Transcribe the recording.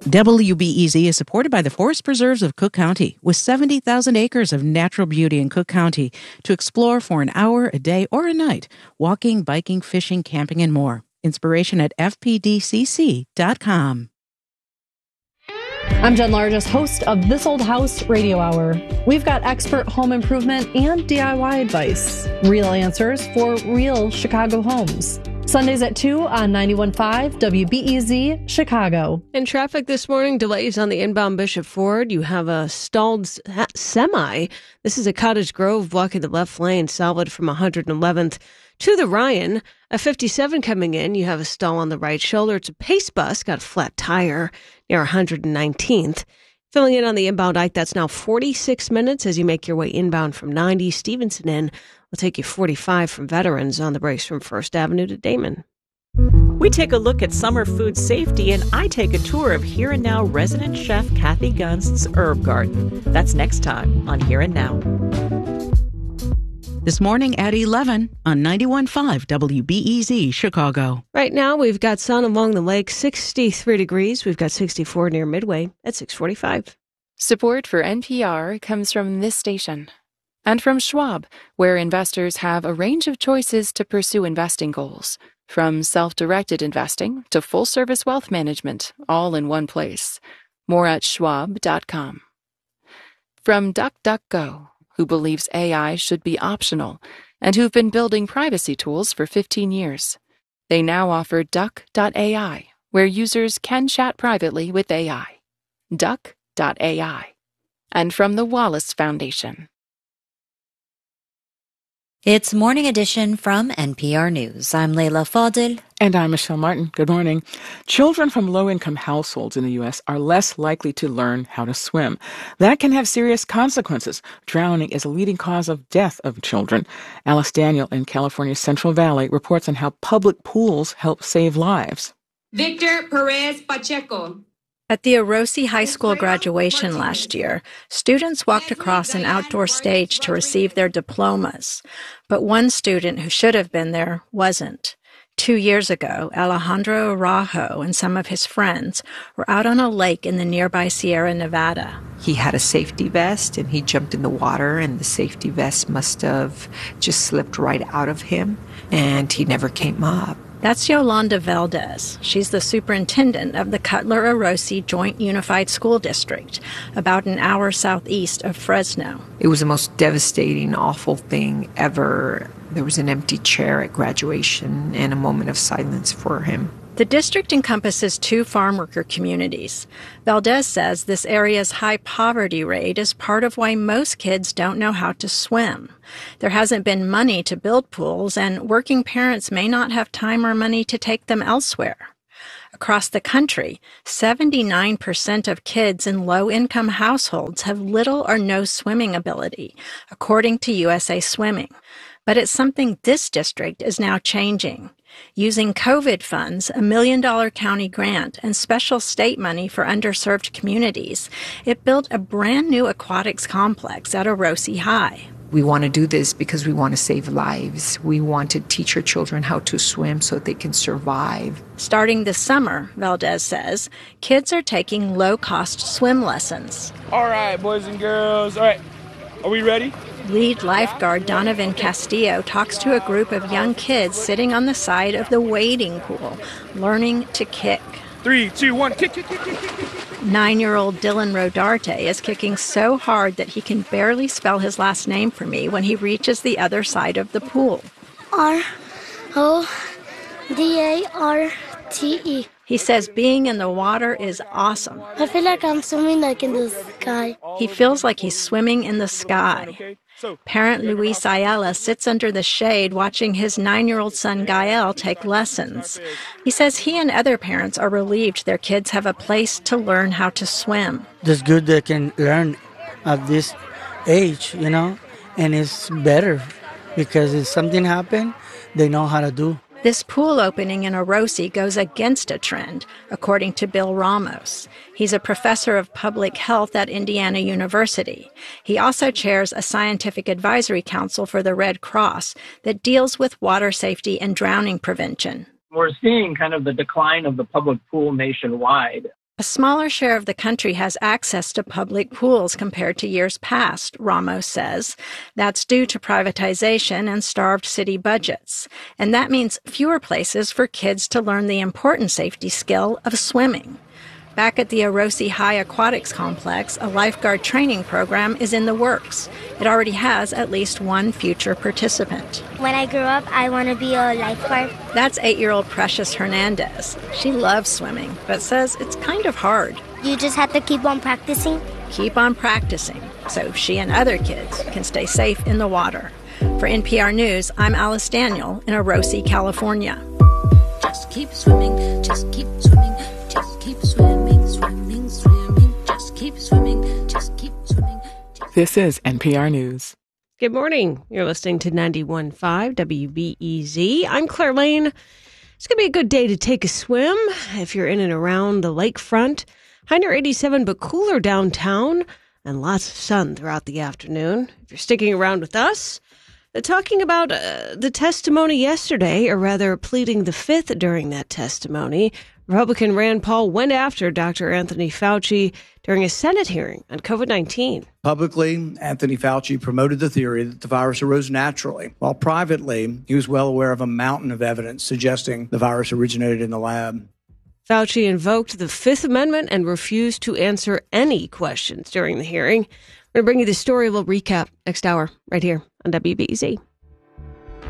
WBEZ is supported by the Forest Preserves of Cook County, with 70,000 acres of natural beauty in Cook County to explore for an hour, a day, or a night. Walking, biking, fishing, camping, and more. Inspiration at fpdcc.com. I'm Jen Largest, host of This Old House Radio Hour. We've got expert home improvement and DIY advice. Real answers for real Chicago homes. Sundays at 2 on 91.5 WBEZ Chicago. In traffic this morning, delays on the inbound Bishop Ford. You have a stalled semi. This is a Cottage Grove blocking the left lane, solid from 111th to the Ryan. A 57 coming in. You have a stall on the right shoulder. It's a Pace bus, got a flat tire near 119th. Filling in on the inbound Ike, that's now 46 minutes as you make your way inbound from 90. Stevenson in will take you 45 from Veterans on the brace from First Avenue to Damon. We take a look at summer food safety, and I take a tour of Here and Now resident chef Kathy Gunst's herb garden. That's next time on Here and Now. This morning at 11 on 91.5 WBEZ Chicago. Right now, we've got sun along the lake, 63 degrees. We've got 64 near Midway at 6:45. Support for NPR comes from this station and from Schwab, where investors have a range of choices to pursue investing goals, from self-directed investing to full-service wealth management, all in one place. More at schwab.com. From DuckDuckGo, who believes AI should be optional and who've been building privacy tools for 15 years. They now offer Duck.ai, where users can chat privately with AI. Duck.ai. And from the Wallace Foundation. It's Morning Edition from NPR News. I'm Leila Fadil. And I'm Michelle Martin. Good morning. Children from low-income households in the U.S. are less likely to learn how to swim. That can have serious consequences. Drowning is a leading cause of death of children. Alice Daniel in California's Central Valley reports on how public pools help save lives. Victor Perez Pacheco. At the Orosi High School graduation last year, students walked across an outdoor stage to receive their diplomas. But one student who should have been there wasn't. 2 years ago, Alejandro Araujo and some of his friends were out on a lake in the nearby Sierra Nevada. He had a safety vest and he jumped in the water, and the safety vest must have just slipped right out of him, and he never came up. That's Yolanda Valdez. She's the superintendent of the Cutler-Orosi Joint Unified School District, about an hour southeast of Fresno. It was the most devastating, awful thing ever. There was an empty chair at graduation and a moment of silence for him. The district encompasses 2 farm worker communities. Valdez says this area's high poverty rate is part of why most kids don't know how to swim. There hasn't been money to build pools, and working parents may not have time or money to take them elsewhere. Across the country, 79% of kids in low-income households have little or no swimming ability, according to USA Swimming. But it's something this district is now changing. Using COVID funds, a $1 million county grant, and special state money for underserved communities, it built a brand new aquatics complex at Orosi High. We want to do this because we want to save lives. We want to teach our children how to swim so that they can survive. Starting this summer, Valdez says, kids are taking low-cost swim lessons. All right, boys and girls. All right, are we ready? Lead lifeguard Donovan Castillo talks to a group of young kids sitting on the side of the wading pool, learning to kick. 3, 2, 1, kick, kick, kick, kick, kick. 9-year-old Dylan Rodarte is kicking so hard that he can barely spell his last name for me when he reaches the other side of the pool. R-O-D-A-R-T-E. He says being in the water is awesome. I feel like I'm swimming like in the sky. He feels like he's swimming in the sky. Parent Luis Ayala sits under the shade watching his 9-year-old son Gael take lessons. He says he and other parents are relieved their kids have a place to learn how to swim. It's good they can learn at this age, and it's better because if something happens, they know how to do. This pool opening in Orosi goes against a trend, according to Bill Ramos. He's a professor of public health at Indiana University. He also chairs a scientific advisory council for the Red Cross that deals with water safety and drowning prevention. We're seeing kind of the decline of the public pool nationwide. A smaller share of the country has access to public pools compared to years past, Ramos says. That's due to privatization and starved city budgets. And that means fewer places for kids to learn the important safety skill of swimming. Back at the Orosi High Aquatics Complex, a lifeguard training program is in the works. It already has at least one future participant. When I grow up, I want to be a lifeguard. That's 8-year-old Precious Hernandez. She loves swimming, but says it's kind of hard. You just have to keep on practicing? Keep on practicing, so she and other kids can stay safe in the water. For NPR News, I'm Alice Daniel in Orosi, California. Just keep swimming, just keep swimming, just keep swimming, swimming, swimming, just keep swimming, just keep swimming. This is NPR News. Good morning. You're listening to 91.5 WBEZ. I'm Claire Lane. It's going to be a good day to take a swim if you're in and around the lakefront. High near 87, but cooler downtown, and lots of sun throughout the afternoon. If you're sticking around with us, talking about the testimony yesterday, or rather pleading the fifth during that testimony, Republican Rand Paul went after Dr. Anthony Fauci during a Senate hearing on COVID-19. Publicly, Anthony Fauci promoted the theory that the virus arose naturally, while privately, he was well aware of a mountain of evidence suggesting the virus originated in the lab. Fauci invoked the Fifth Amendment and refused to answer any questions during the hearing. I'm going to bring you the story, a little recap next hour, right here on WBEZ.